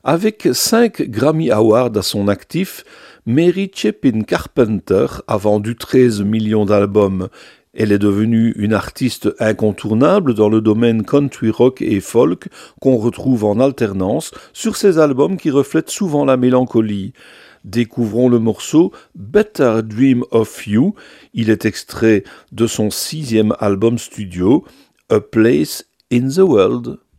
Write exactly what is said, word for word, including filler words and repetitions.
Avec cinq Grammy Awards à son actif, Mary Chapin Carpenter a vendu treize millions d'albums. Elle est devenue une artiste incontournable dans le domaine country rock et folk qu'on retrouve en alternance sur ses albums qui reflètent souvent la mélancolie. Découvrons le morceau Better Dream of You. Il est extrait de son sixième album studio, A Place in the World.